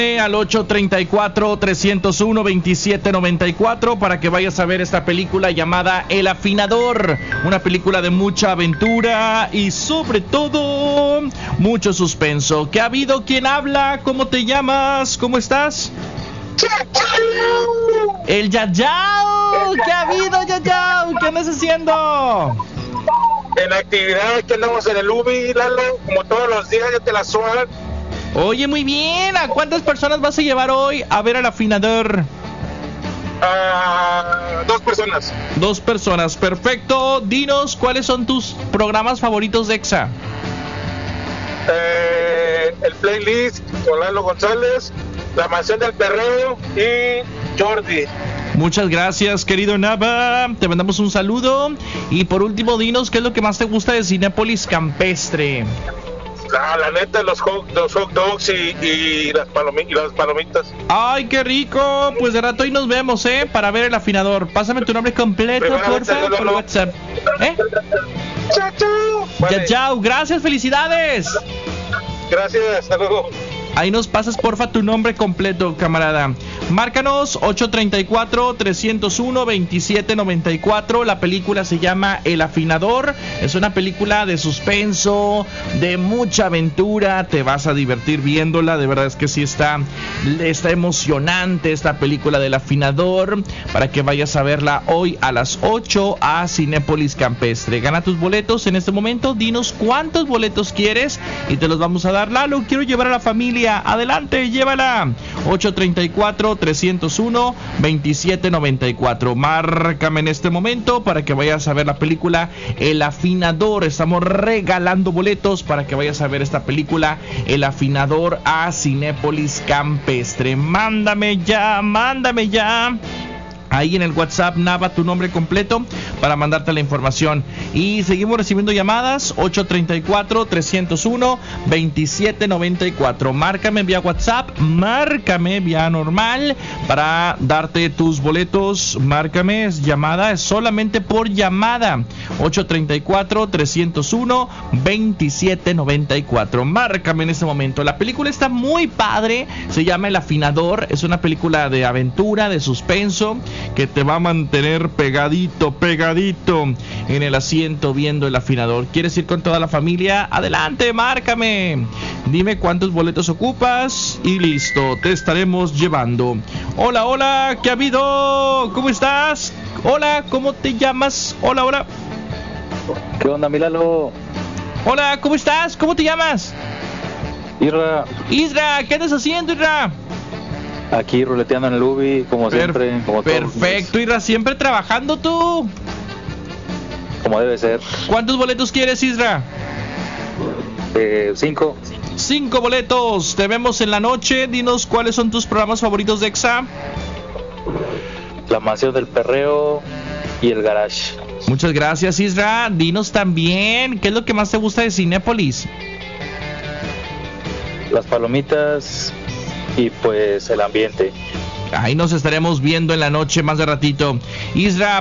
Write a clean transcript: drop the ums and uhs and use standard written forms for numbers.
Al 834-301-2794 para que vayas a ver esta película llamada El Afinador, una película de mucha aventura y sobre todo mucho suspenso. ¿Qué ha habido? ¿Quién habla? ¿Cómo te llamas? ¿Cómo estás? El Yayao. ¿Qué ha habido, Yayao? ¿Qué andas haciendo? En actividad, que andamos en el UBI, Lalo, como todos los días, ya te la suenan. Oye, muy bien. ¿A cuántas personas vas a llevar hoy a ver al afinador? 2 personas. 2 personas, perfecto. Dinos, ¿cuáles son tus programas favoritos de EXA? El playlist con Lalo González, La Mansión del Perreo y Jordi. Muchas gracias, querido Nava. Te mandamos un saludo. Y por último, dinos, ¿qué es lo que más te gusta de Cinépolis Campestre? La neta, los hot dogs y las palomitas. ¡Ay, qué rico! Pues de rato hoy nos vemos, para ver el afinador. Pásame tu nombre completo, porfa, por WhatsApp. ¡Chao! Vale. Chao, gracias, felicidades. Gracias, hasta luego. Ahí nos pasas, porfa, tu nombre completo, camarada. Márcanos 834-301-2794. La película se llama El Afinador. Es una película de suspenso, de mucha aventura. Te vas a divertir viéndola. De verdad es que sí está emocionante esta película del Afinador. Para que vayas a verla hoy a las 8 a Cinépolis Campestre. Gana tus boletos en este momento. Dinos cuántos boletos quieres y te los vamos a dar. Lalo, quiero llevar a la familia. Adelante, llévala. 834-301-2794. Márcame en este momento para que vayas a ver la película El Afinador. Estamos regalando boletos para que vayas a ver esta película El Afinador a Cinépolis Campestre. Mándame ya. Ahí en el WhatsApp, Nava, tu nombre completo para mandarte la información. Y seguimos recibiendo llamadas, 834-301-2794. Márcame vía WhatsApp, márcame vía normal para darte tus boletos. Márcame, es llamada, es solamente por llamada. 834-301-2794. Márcame en este momento. La película está muy padre, se llama El Afinador. Es una película de aventura, de suspenso, que te va a mantener pegadito en el asiento viendo El Afinador. ¿Quieres ir con toda la familia? Adelante, márcame. Dime cuántos boletos ocupas y listo, te estaremos llevando. Hola, ¿qué ha habido? ¿Cómo estás? Hola, ¿cómo te llamas? Hola. ¿Qué onda, Milalo? Hola, ¿cómo estás? ¿Cómo te llamas? Isra, ¿qué andas haciendo, Isra? Aquí ruleteando en el UBI, como siempre. Perfecto, Isra, ¿siempre trabajando tú? Como debe ser. ¿Cuántos boletos quieres, Isra? 5. 5 boletos, te vemos en la noche. Dinos cuáles son tus programas favoritos de EXA. La Mansión del Perreo y el Garage. Muchas gracias, Isra. Dinos también, ¿qué es lo que más te gusta de Cinépolis? Las palomitas y pues el ambiente. Ahí nos estaremos viendo en la noche más de ratito. Isra,